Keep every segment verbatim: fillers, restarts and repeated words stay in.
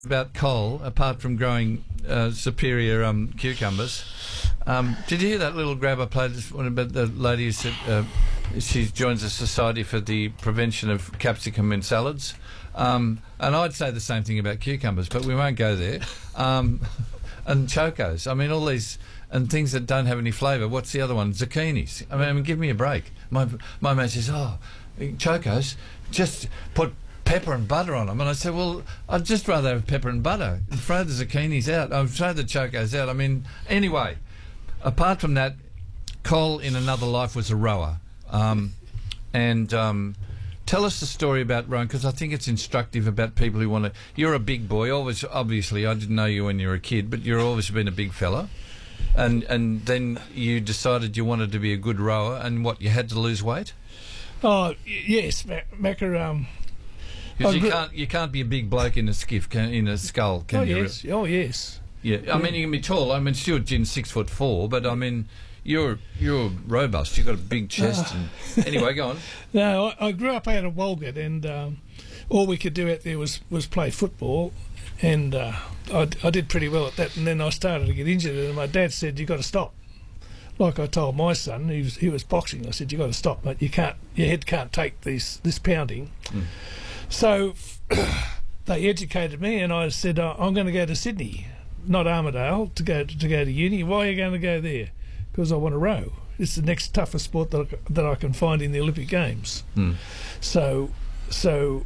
About coal, apart from growing uh, superior um, cucumbers. Um, did you hear that little grab I played this morning about the lady who said uh, she joins the Society for the Prevention of Capsicum in Salads? Um, and I'd say the same thing about cucumbers, but we won't go there. Um, and chocos. I mean, all these... and things that don't have any flavour. What's the other one? Zucchinis. I mean, I mean, give me a break. My my mate says, oh, chocos, just put pepper and butter on them. And I said, well, I'd just rather have pepper and butter. Throw the zucchinis out. I'll throw the chocos out. I mean, anyway, apart from that, Cole in another life was a rower. Um, and um, tell us the story about rowing, because I think it's instructive about people who want to... You're a big boy. Always, obviously, I didn't know you when you were a kid, but you've always been a big fella. And and then you decided you wanted to be a good rower, and what, you had to lose weight? Oh, y- yes, Macca. Um, Because you re- can't you can't be a big bloke in a skiff, can, in a scull, can oh, you? yes. Oh, yes. Yeah, I mean, you can be tall. I mean, Stuart Ginn's six foot four, but I mean, you're you're robust. You've got a big chest. And, anyway, go on. No, I, I grew up out of Walgett, and um, all we could do out there was, was play football, and uh, I, I did pretty well at that. And then I started to get injured, and my dad said, "You got to stop." Like I told my son, he was he was boxing. I said, "You got to stop, mate. You can't. Your head can't take this this pounding." Mm. So they educated me, and I said, oh, "I'm going to go to Sydney, not Armidale, to go to, to go to uni." "Why are you going to go there?" "Because I want to row. It's the next toughest sport that I, that I can find in the Olympic Games." Mm. So, so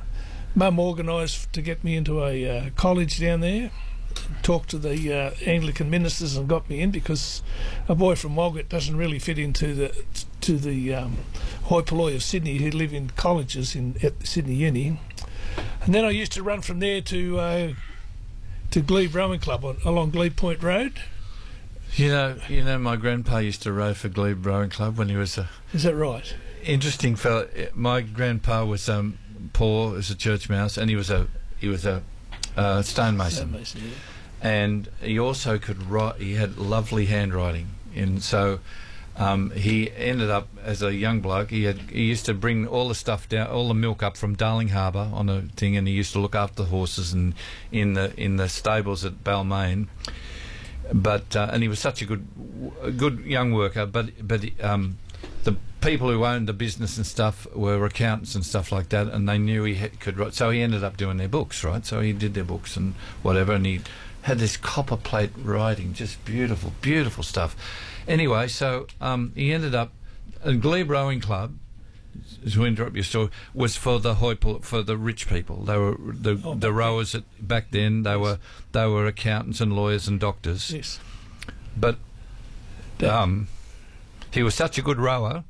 Mum organised to get me into a uh, college down there. Talked to the uh, Anglican ministers and got me in, because a boy from Walgett doesn't really fit into the to the um, hoi polloi of Sydney, who live in colleges in at Sydney Uni. And then I used to run from there to uh, to Glebe Rowing Club on, along Glebe Point Road. You know, you know, my grandpa used to row for Glebe Rowing Club when he was a... Is that right? Interesting fella. My grandpa was um, poor as a church mouse, and he was a he was a uh, stonemason. Stonemason, yeah. And he also could write. He had lovely handwriting, and so um, he ended up as a young bloke. He had he used to bring all the stuff down, all the milk up from Darling Harbour on a thing, and he used to look after the horses and in the in the stables at Balmain. But uh, and he was such a good a good young worker. But but um, the people who owned the business and stuff were accountants and stuff like that, and they knew he had, could write. So he ended up doing their books, right? So he did their books and whatever, and he had this copper plate writing, just beautiful, beautiful stuff. Anyway, so um, he ended up, and Glebe Rowing Club, to interrupt your story, was for the hoi polloi, for the rich people. They were the oh, the rowers that back then. They yes. were they were accountants and lawyers and doctors. Yes. But um, he was such a good rower,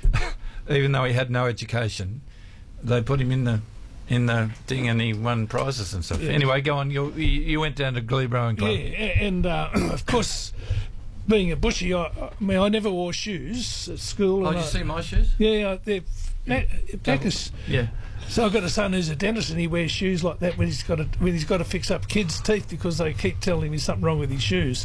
even though he had no education. They put him in the in the thing, and he won prizes and stuff. Yeah. Anyway, go on. You you went down to Glebe Rowing Club. Yeah, and uh, of course, being a bushy, I, I mean, I never wore shoes at school. Oh, and did you I, see my shoes? Yeah, they're yeah. practice. Yeah. So I've got a son who's a dentist, and he wears shoes like that when he's got to when he's got to fix up kids' teeth, because they keep telling him there's something wrong with his shoes.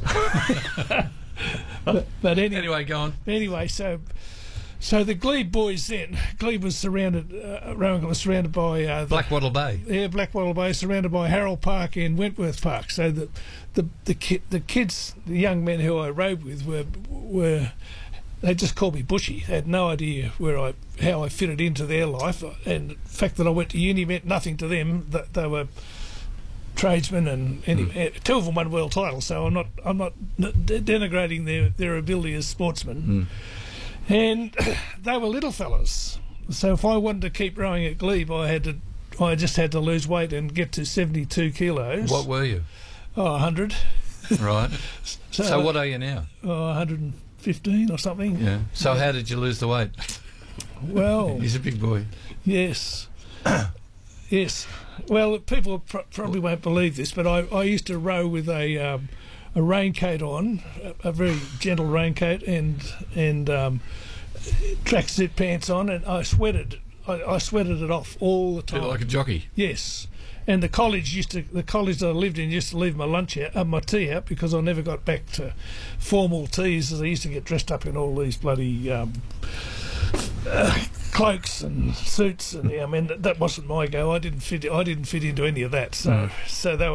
but, but anyway, anyway, go on. Anyway, so. So the Glebe boys then, Glebe was surrounded, uh, Rowing was surrounded by... Uh, the, Blackwattle Bay. Yeah, Blackwattle Bay, surrounded by Harold Park and Wentworth Park. So the the the, ki- the kids, the young men who I rowed with were, were they just called me Bushy. They had no idea where I how I fitted into their life. And the fact that I went to uni meant nothing to them. That they were tradesmen, and anyway, mm. two of them won world titles, so I'm not I'm not denigrating their, their ability as sportsmen. Mm. And they were little fellas, so if I wanted to keep rowing at Glebe, I had to, I just had to lose weight and get to seventy-two kilos. What were you? Oh, one hundred. Right. So, so what are you now? Oh, one hundred fifteen or something. Yeah. So yeah. How did you lose the weight? Well, he's a big boy. Yes. Yes. Well, people pr- probably won't believe this, but I, I used to row with a. Um, a raincoat on, a, a very gentle raincoat, and and um, tracksuit pants on, and I sweated. I, I sweated it off all the time. Bit like a jockey. Yes, and the college used to, the college that I lived in used to leave my lunch out, uh, my tea out, because I never got back to formal teas, as I used to get dressed up in all these bloody um, uh, cloaks and suits, and yeah, I mean that, that wasn't my go. I didn't fit. I didn't fit into any of that. So, Mm. so they were